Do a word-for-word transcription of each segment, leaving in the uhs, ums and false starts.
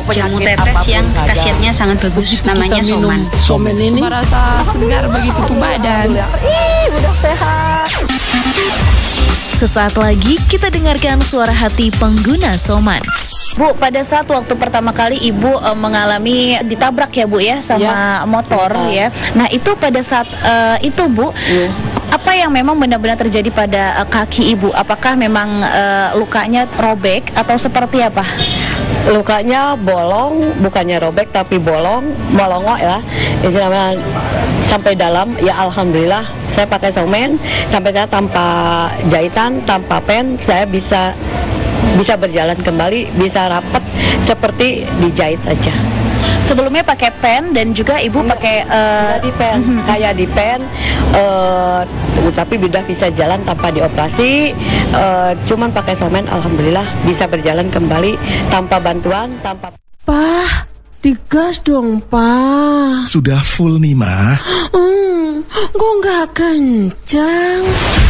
jamu tetes yang khasiatnya sangat bagus. Begitu namanya Soman. Soman ini merasa segar begitu tuh badan. Ih, udah sehat. Sesaat lagi kita dengarkan suara hati pengguna Soman. Bu, pada saat waktu pertama kali Ibu uh, mengalami ditabrak ya Bu ya sama ya. motor ya. Nah itu pada saat uh, itu Bu, ya. apa yang memang benar-benar terjadi pada uh, kaki Ibu? Apakah memang uh, lukanya robek atau seperti apa? Lukanya bolong, bukannya robek tapi bolong, molongok ya. Istilahnya sampai dalam. Ya alhamdulillah saya pakai Soman sampai saya tanpa jahitan, tanpa pen saya bisa bisa berjalan kembali, bisa rapat seperti dijahit aja. Sebelumnya pakai pen dan juga Ibu pakai uh, di pen, uh, kayak di pen, uh, tapi udah bisa jalan tanpa dioperasi. Uh, cuman pakai Soman, alhamdulillah bisa berjalan kembali tanpa bantuan, tanpa. Pah, digas dong, Pak. Sudah full nih, Ma. Hmm, kok nggak kencang?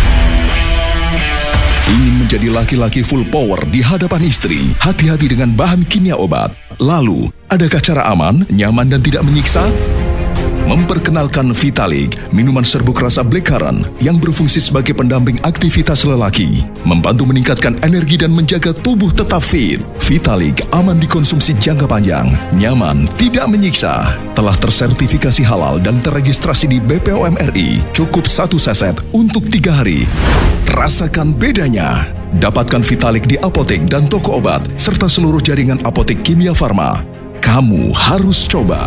Ingin menjadi laki-laki full power di hadapan istri? Hati-hati dengan bahan kimia obat. Lalu, adakah cara aman, nyaman dan tidak menyiksa? Memperkenalkan Vitalik, minuman serbuk rasa blackcurrant yang berfungsi sebagai pendamping aktivitas lelaki, membantu meningkatkan energi dan menjaga tubuh tetap fit. Vitalik aman dikonsumsi jangka panjang, nyaman, tidak menyiksa. Telah tersertifikasi halal dan terregistrasi di B P O M R I. Cukup satu seset untuk tiga hari. Rasakan bedanya. Dapatkan Vitalik di apotek dan toko obat, serta seluruh jaringan apotek Kimia Farma. Kamu harus coba.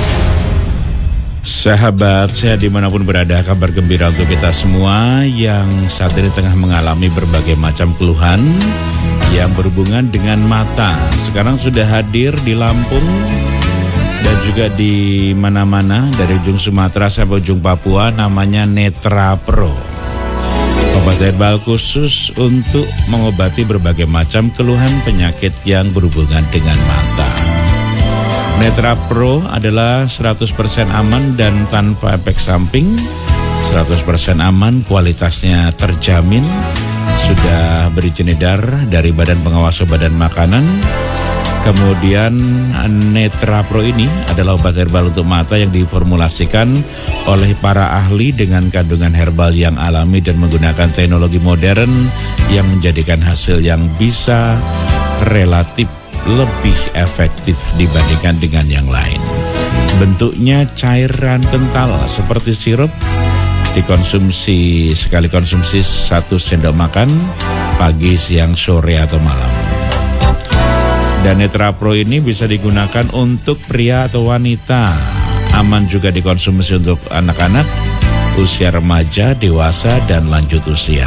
Sahabat, sehat dimanapun berada, kabar gembira untuk kita semua yang saat ini tengah mengalami berbagai macam keluhan yang berhubungan dengan mata. Sekarang sudah hadir di Lampung dan juga di mana-mana dari ujung Sumatera sampai ujung Papua, namanya Netra Pro. Obat herbal khusus untuk mengobati berbagai macam keluhan penyakit yang berhubungan dengan mata. Netra Pro adalah seratus persen aman dan tanpa efek samping, seratus persen aman, kualitasnya terjamin, sudah berizin edar dari Badan Pengawas Obat dan Makanan. Kemudian Netra Pro ini adalah obat herbal untuk mata yang diformulasikan oleh para ahli dengan kandungan herbal yang alami dan menggunakan teknologi modern yang menjadikan hasil yang bisa relatif lebih efektif dibandingkan dengan yang lain. Bentuknya cairan kental seperti sirup, dikonsumsi sekali konsumsi satu sendok makan pagi, siang, sore atau malam. Dan Netra Pro ini bisa digunakan untuk pria atau wanita. Aman juga dikonsumsi untuk anak-anak, usia remaja, dewasa, dan lanjut usia.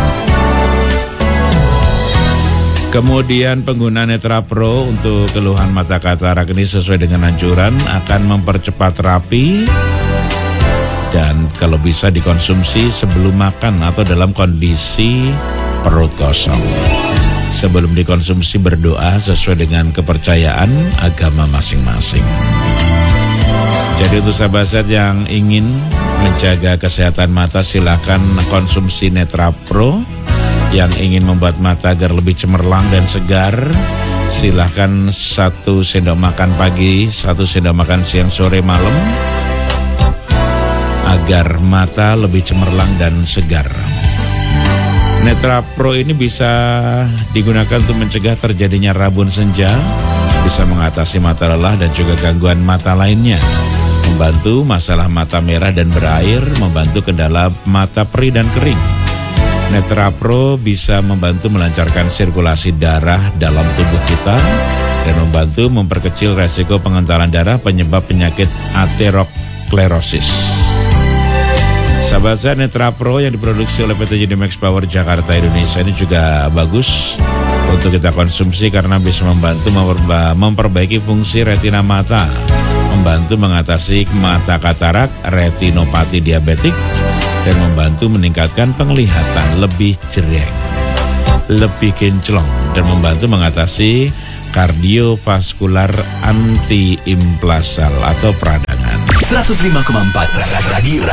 Kemudian penggunaan Netra Pro untuk keluhan mata katarak ini sesuai dengan anjuran akan mempercepat terapi dan kalau bisa dikonsumsi sebelum makan atau dalam kondisi perut kosong. Sebelum dikonsumsi berdoa sesuai dengan kepercayaan agama masing-masing. Jadi untuk sahabat yang ingin menjaga kesehatan mata silakan konsumsi Netra Pro. Yang ingin membuat mata agar lebih cemerlang dan segar, silahkan satu sendok makan pagi, satu sendok makan siang, sore, malam, agar mata lebih cemerlang dan segar. Netra Pro ini bisa digunakan untuk mencegah terjadinya rabun senja, bisa mengatasi mata lelah dan juga gangguan mata lainnya, membantu masalah mata merah dan berair, membantu kendala mata perih dan kering. Netra Pro bisa membantu melancarkan sirkulasi darah dalam tubuh kita dan membantu memperkecil resiko pengentalan darah penyebab penyakit aterosklerosis. Sahabat saya, Netra Pro yang diproduksi oleh P T Unimax Power Jakarta Indonesia ini juga bagus untuk kita konsumsi karena bisa membantu memperbaiki fungsi retina mata, membantu mengatasi mata katarak, retinopati diabetik, dan membantu meningkatkan penglihatan lebih jereng, lebih kinclong, dan membantu mengatasi kardiovaskular anti-implasal atau peradangan. seratus lima koma empat Radio